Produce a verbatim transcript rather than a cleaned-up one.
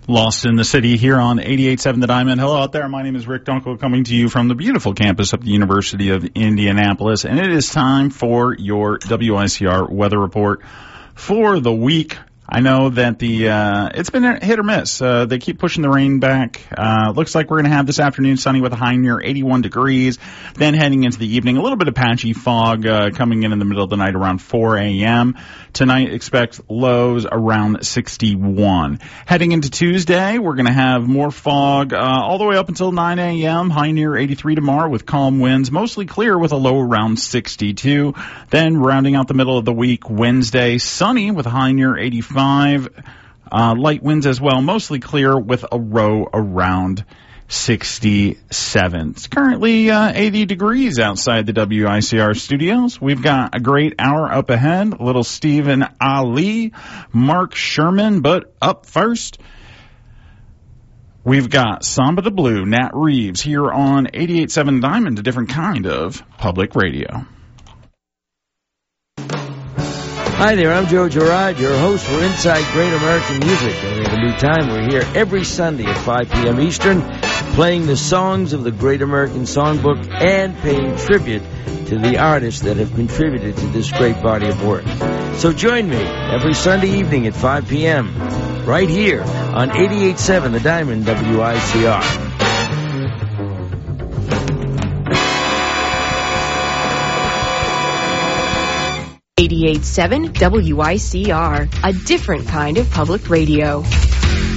Lost in the City here on eighty-eight point seven The Diamond. Hello out there. My name is Rick Dunkel, coming to you from the beautiful campus of the University of Indianapolis. And it is time for your W I C R weather report for the week. I know that the uh it's been a hit or miss. Uh, they keep pushing the rain back. Uh looks like we're going to have this afternoon sunny with a high near eighty-one degrees. Then heading into the evening, a little bit of patchy fog uh, coming in in the middle of the night around four a.m. Tonight, expect lows around sixty-one. Heading into Tuesday, we're going to have more fog uh, all the way up until nine a.m. High near eighty-three tomorrow with calm winds, mostly clear with a low around sixty-two. Then rounding out the middle of the week, Wednesday, sunny with a high near eighty-five. Uh, light winds as well, mostly clear with a low around sixty-seven. It's currently uh, eighty degrees outside the W I C R studios. We've got a great hour up ahead. Little Stephen Ali, Mark Sherman, but up first, we've got Samba de Blue, Nat Reeves, here on eighty-eight point seven Diamond, a different kind of public radio. Hi there, I'm Joe Gerard, your host for Inside Great American Music, and we have a new time. We're here every Sunday at five p.m. Eastern, playing the songs of the Great American Songbook and paying tribute to the artists that have contributed to this great body of work. So join me every Sunday evening at five p.m. right here on eighty-eight point seven The Diamond W I C R. eighty-eight point seven W I C R, a different kind of public radio.